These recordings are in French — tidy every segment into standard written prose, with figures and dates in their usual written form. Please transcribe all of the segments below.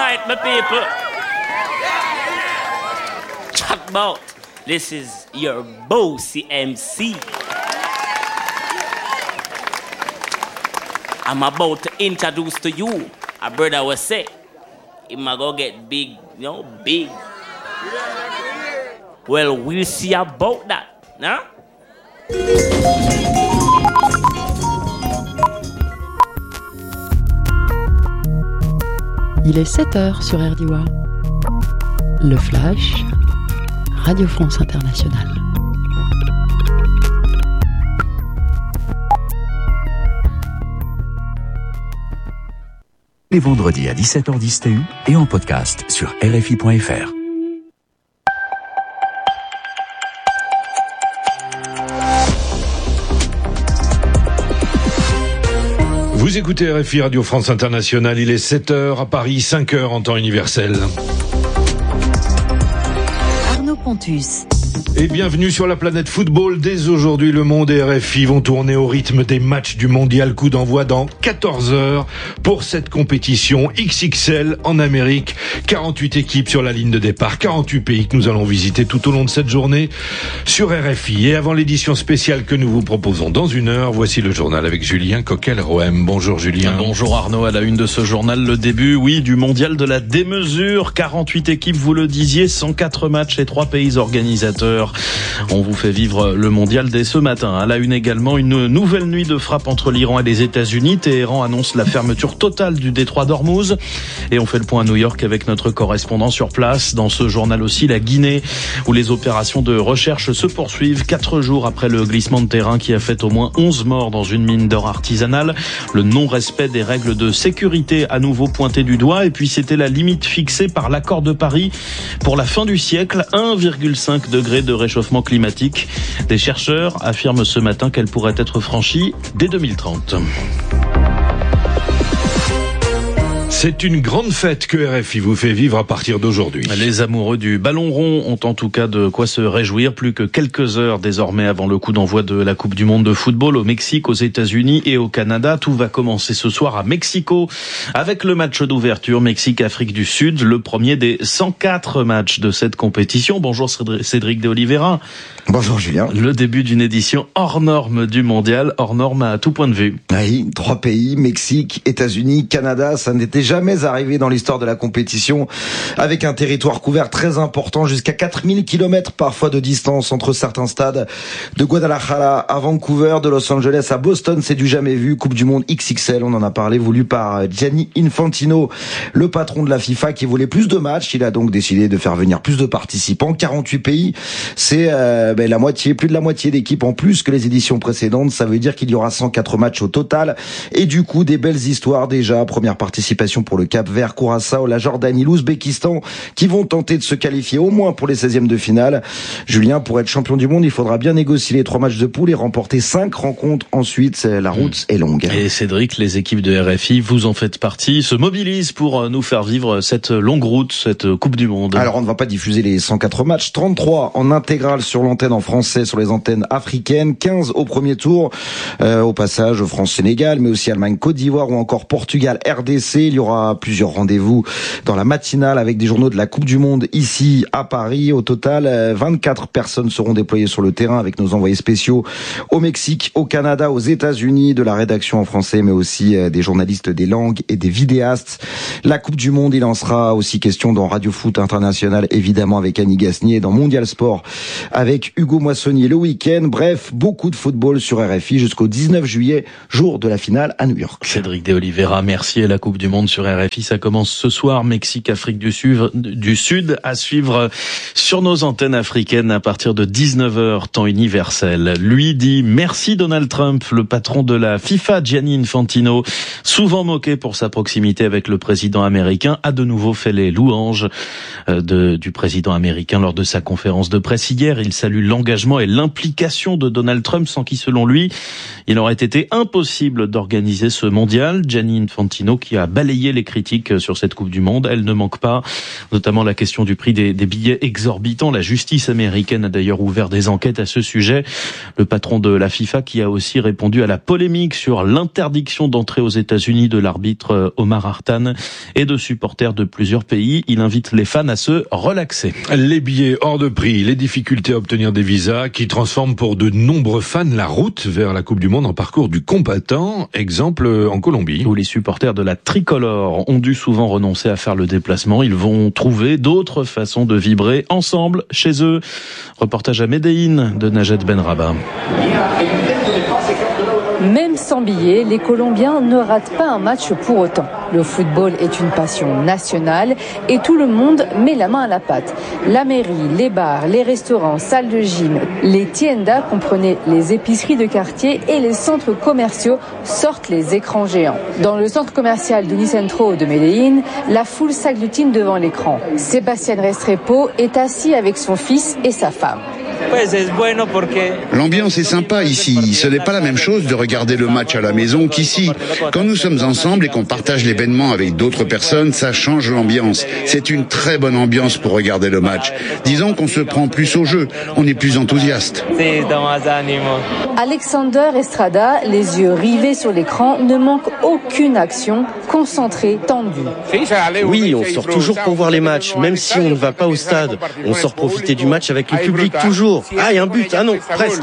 right, my people. Chat about. This is your bossy MC. I'm about to introduce to you a brother was say, he might go get big, big. Well, we'll see about that, huh? Il est 7h sur RDIWA. Le Flash, Radio France Internationale. Les vendredis à 17h10 TU et en podcast sur RFI.fr. Vous écoutez RFI Radio France Internationale, il est 7h à Paris, 5h en temps universel. Arnaud Pontus. Et bienvenue sur la planète football. Dès aujourd'hui, Le Monde et RFI vont tourner au rythme des matchs du mondial. Coup d'envoi dans 14 heures pour cette compétition XXL en Amérique. 48 équipes sur la ligne de départ, 48 pays que nous allons visiter tout au long de cette journée sur RFI. Et avant l'édition spéciale que nous vous proposons dans une heure, voici le journal avec Julien Coquel-Rohem. Bonjour Julien. Bonjour Arnaud, à la une de ce journal, le début, du mondial de la démesure. 48 équipes, vous le disiez, 104 matchs et 3 pays organisateurs. On vous fait vivre le mondial dès ce matin. À la une également, une nouvelle nuit de frappe entre l'Iran et les États-Unis. Téhéran annonce la fermeture totale du détroit d'Ormuz. Et on fait le point à New York avec notre correspondant sur place. Dans ce journal aussi, la Guinée, où les opérations de recherche se poursuivent 4 jours après le glissement de terrain qui a fait au moins 11 morts dans une mine d'or artisanale. Le non-respect des règles de sécurité à nouveau pointé du doigt. Et puis c'était la limite fixée par l'accord de Paris pour la fin du siècle, 1,5 degré de réchauffement climatique. Des chercheurs affirment ce matin qu'elle pourrait être franchie dès 2030. C'est une grande fête que RFI vous fait vivre à partir d'aujourd'hui. Les amoureux du ballon rond ont en tout cas de quoi se réjouir. Plus que quelques heures désormais avant le coup d'envoi de la Coupe du Monde de football au Mexique, aux États-Unis et au Canada. Tout va commencer ce soir à Mexico avec le match d'ouverture Mexique-Afrique du Sud, le premier des 104 matchs de cette compétition. Bonjour Cédric de Oliveira. Bonjour Julien. Le début d'une édition hors norme du mondial, hors norme à tout point de vue. Oui, 3 pays, Mexique, États-Unis, Canada, ça n'était jamais arrivé dans l'histoire de la compétition, avec un territoire couvert très important, jusqu'à 4000 km parfois de distance entre certains stades, de Guadalajara à Vancouver, de Los Angeles à Boston, c'est du jamais vu. Coupe du Monde XXL, on en a parlé, voulu par Gianni Infantino, le patron de la FIFA, qui voulait plus de matchs. Il a donc décidé de faire venir plus de participants. 48 pays, c'est la moitié, plus de la moitié d'équipes en plus que les éditions précédentes. Ça veut dire qu'il y aura 104 matchs au total, et du coup des belles histoires déjà. Première participation pour le Cap-Vert, Curaçao, la Jordanie, l'Ouzbékistan, qui vont tenter de se qualifier au moins pour les 16e de finale. Julien, pour être champion du monde, il faudra bien négocier les 3 matchs de poule et remporter 5 rencontres ensuite. La route est longue. Et Cédric, les équipes de RFI, vous en faites partie, se mobilisent pour nous faire vivre cette longue route, cette Coupe du Monde. Alors on ne va pas diffuser les 104 matchs, 33 en intégrale sur l'antenne en français, sur les antennes africaines, 15 au premier tour, au passage France-Sénégal, mais aussi Allemagne-Côte d'Ivoire ou encore Portugal-RDC. Il y aura plusieurs rendez-vous dans la matinale avec des journaux de la Coupe du Monde ici à Paris. Au total, 24 personnes seront déployées sur le terrain avec nos envoyés spéciaux au Mexique, au Canada, aux États-Unis, de la rédaction en français, mais aussi des journalistes des langues et des vidéastes. La Coupe du Monde, il en sera aussi question dans Radio Foot International, évidemment avec Annie Gasnier, et dans Mondial Sport avec Hugo Moissonnier le week-end. Bref, beaucoup de football sur RFI jusqu'au 19 juillet, jour de la finale à New York. Cédric de Oliveira, merci. Et la Coupe du Monde sur RFI, ça commence ce soir. Mexique, Afrique du Sud, à suivre sur nos antennes africaines à partir de 19h, temps universel. Lui dit merci Donald Trump, le patron de la FIFA, Gianni Infantino, souvent moqué pour sa proximité avec le président américain, a de nouveau fait les louanges du président américain lors de sa conférence de presse hier. Il salue l'engagement et l'implication de Donald Trump, sans qui, selon lui, il aurait été impossible d'organiser ce mondial. Gianni Infantino qui a balayé multiplié les critiques sur cette Coupe du Monde. Elle ne manque pas, notamment la question du prix des billets exorbitants. La justice américaine a d'ailleurs ouvert des enquêtes à ce sujet. Le patron de la FIFA qui a aussi répondu à la polémique sur l'interdiction d'entrée aux États-Unis de l'arbitre Omar Hartan et de supporters de plusieurs pays. Il invite les fans à se relaxer. Les billets hors de prix, les difficultés à obtenir des visas qui transforment pour de nombreux fans la route vers la Coupe du Monde en parcours du combattant. Exemple en Colombie, où les supporters de la tricolore ont dû souvent renoncer à faire le déplacement. Ils vont trouver d'autres façons de vibrer ensemble chez eux. Reportage à Medellín de Najed Benraba. Même sans billets, les Colombiens ne ratent pas un match pour autant. Le football est une passion nationale et tout le monde met la main à la pâte. La mairie, les bars, les restaurants, salles de gym, les tiendas, comprenez les épiceries de quartier et les centres commerciaux sortent les écrans géants. Dans le centre commercial d'Unicentro de Medellín, la foule s'agglutine devant l'écran. Sébastien Restrepo est assis avec son fils et sa femme. L'ambiance est sympa ici. Ce n'est pas la même chose de regarder le match à la maison qu'ici. Quand nous sommes ensemble et qu'on partage l'événement avec d'autres personnes, ça change l'ambiance. C'est une très bonne ambiance pour regarder le match. Disons qu'on se prend plus au jeu. On est plus enthousiaste. Alexander Estrada, les yeux rivés sur l'écran, ne manque aucune action, concentré, tendu. Oui, on sort toujours pour voir les matchs, même si on ne va pas au stade. On sort profiter du match avec le public toujours. Ah, il y a un but. Ah non, presque.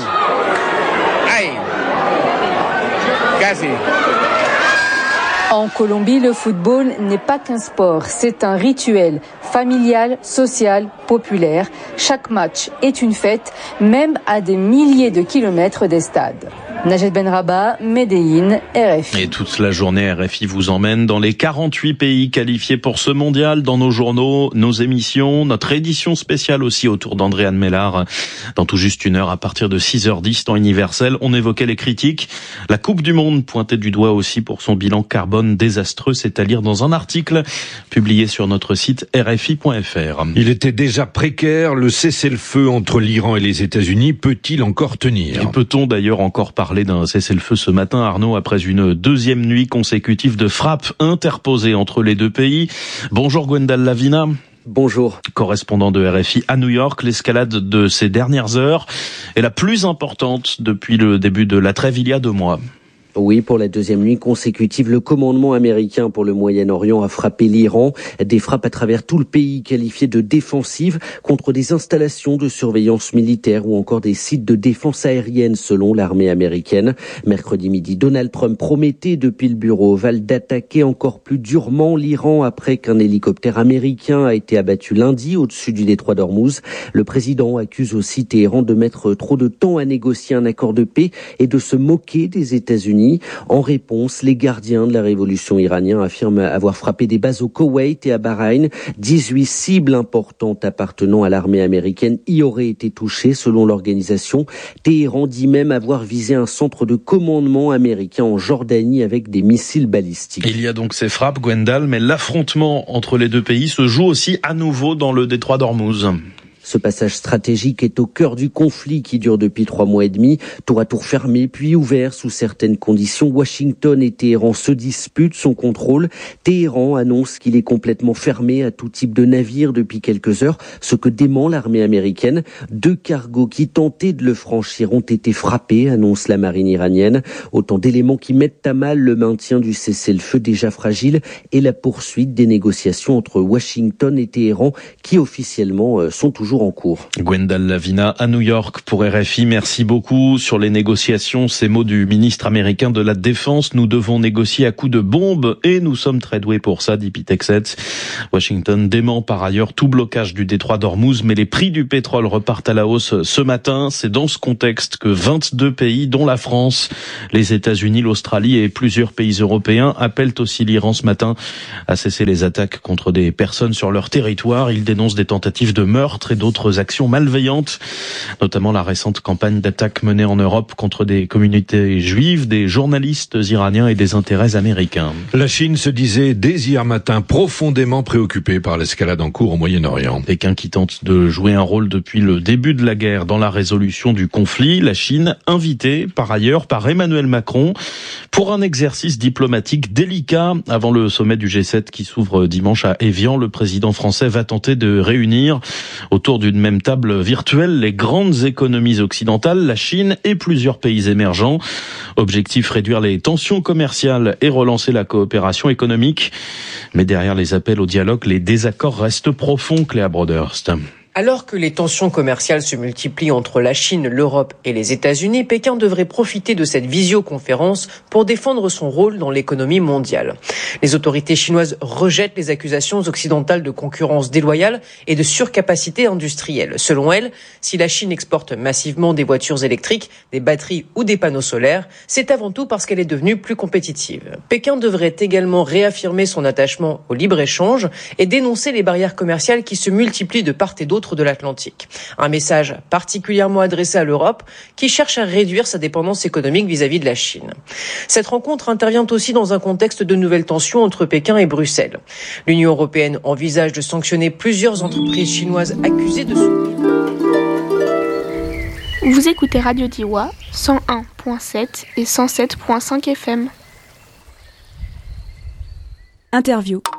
En Colombie, le football n'est pas qu'un sport, c'est un rituel familial, social, populaire. Chaque match est une fête, même à des milliers de kilomètres des stades. Najed Benraba, Medellín, RFI. Et toute la journée, RFI vous emmène dans les 48 pays qualifiés pour ce mondial, dans nos journaux, nos émissions, notre édition spéciale aussi autour d'Andréane Mellard. Dans tout juste une heure, à partir de 6h10, temps universel, on évoquait les critiques. La Coupe du Monde pointait du doigt aussi pour son bilan carbone désastreux. C'est à lire dans un article publié sur notre site rfi.fr. Il était déjà précaire. Le cessez-le-feu entre l'Iran et les États-Unis peut-il encore tenir ? Et peut-on d'ailleurs encore parler d'un cessez-le-feu ce matin, Arnaud, après une deuxième nuit consécutive de frappes interposées entre les deux pays. Bonjour Gwendal Lavina. Bonjour. Correspondant de RFI à New York, l'escalade de ces dernières heures est la plus importante depuis le début de la trêve il y a 2 mois. Oui, pour la deuxième nuit consécutive, le commandement américain pour le Moyen-Orient a frappé l'Iran. Des frappes à travers tout le pays qualifiées de défensives contre des installations de surveillance militaire ou encore des sites de défense aérienne selon l'armée américaine. Mercredi midi, Donald Trump promettait depuis le bureau ovale d'attaquer encore plus durement l'Iran après qu'un hélicoptère américain a été abattu lundi au-dessus du détroit d'Ormuz. Le président accuse aussi Téhéran de mettre trop de temps à négocier un accord de paix et de se moquer des États-Unis. En réponse, les gardiens de la révolution iranienne affirment avoir frappé des bases au Koweït et à Bahreïn. 18 cibles importantes appartenant à l'armée américaine y auraient été touchées selon l'organisation. Téhéran dit même avoir visé un centre de commandement américain en Jordanie avec des missiles balistiques. Il y a donc ces frappes, Gwendal, mais l'affrontement entre les deux pays se joue aussi à nouveau dans le détroit d'Ormuz. Ce passage stratégique est au cœur du conflit qui dure depuis 3 mois et demi. Tour à tour fermé, puis ouvert sous certaines conditions. Washington et Téhéran se disputent son contrôle. Téhéran annonce qu'il est complètement fermé à tout type de navire depuis quelques heures, ce que dément l'armée américaine. 2 cargos qui tentaient de le franchir ont été frappés, annonce la marine iranienne. Autant d'éléments qui mettent à mal le maintien du cessez-le-feu déjà fragile et la poursuite des négociations entre Washington et Téhéran qui officiellement sont toujours en cours. Gwendal Lavina à New York pour RFI. Merci beaucoup. Sur les négociations, ces mots du ministre américain de la Défense. Nous devons négocier à coups de bombes et nous sommes très doués pour ça, dit Pete Hegseth. Washington dément par ailleurs tout blocage du détroit d'Ormuz, mais les prix du pétrole repartent à la hausse ce matin. C'est dans ce contexte que 22 pays, dont la France, les États-Unis, l'Australie et plusieurs pays européens appellent aussi l'Iran ce matin à cesser les attaques contre des personnes sur leur territoire. Ils dénoncent des tentatives de meurtre et d'autres actions malveillantes, notamment la récente campagne d'attaque menée en Europe contre des communautés juives, des journalistes iraniens et des intérêts américains. La Chine se disait dès hier matin profondément préoccupée par l'escalade en cours au Moyen-Orient. Pékin qui tente de jouer un rôle depuis le début de la guerre dans la résolution du conflit. La Chine invitée par ailleurs par Emmanuel Macron pour un exercice diplomatique délicat avant le sommet du G7 qui s'ouvre dimanche à Évian. Le président français va tenter de réunir autour d'une même table virtuelle les grandes économies occidentales, la Chine et plusieurs pays émergents. Objectif, réduire les tensions commerciales et relancer la coopération économique. Mais derrière les appels au dialogue, les désaccords restent profonds, Cléa Broderst. Alors que les tensions commerciales se multiplient entre la Chine, l'Europe et les États-Unis, Pékin devrait profiter de cette visioconférence pour défendre son rôle dans l'économie mondiale. Les autorités chinoises rejettent les accusations occidentales de concurrence déloyale et de surcapacité industrielle. Selon elles, si la Chine exporte massivement des voitures électriques, des batteries ou des panneaux solaires, c'est avant tout parce qu'elle est devenue plus compétitive. Pékin devrait également réaffirmer son attachement au libre-échange et dénoncer les barrières commerciales qui se multiplient de part et d'autre de l'Atlantique. Un message particulièrement adressé à l'Europe qui cherche à réduire sa dépendance économique vis-à-vis de la Chine. Cette rencontre intervient aussi dans un contexte de nouvelles tensions entre Pékin et Bruxelles. L'Union européenne envisage de sanctionner plusieurs entreprises chinoises accusées de soutenir. Vous écoutez Radio Dihua 101.7 et 107.5 FM. Interview.